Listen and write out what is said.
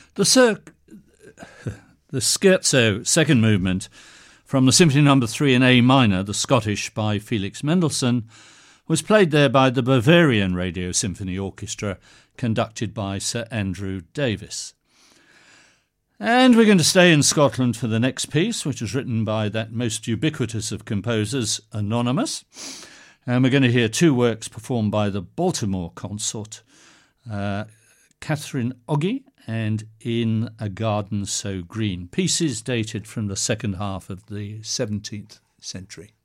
The Scherzo, second movement, from the Symphony No. 3 in A minor, the Scottish, by Felix Mendelssohn, was played there by the Bavarian Radio Symphony Orchestra, conducted by Sir Andrew Davis. And we're going to stay in Scotland for the next piece, which was written by that most ubiquitous of composers, Anonymous. And we're going to hear two works performed by the Baltimore Consort, Catherine Oggy and In a Garden So Green, pieces dated from the second half of the 17th century.